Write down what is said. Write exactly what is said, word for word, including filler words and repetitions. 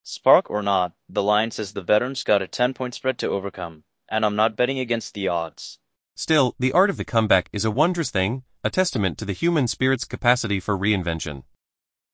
Spark or not, the line says the veterans got a ten-point spread to overcome, and I'm not betting against the odds. Still, the art of the comeback is a wondrous thing, a testament to the human spirit's capacity for reinvention.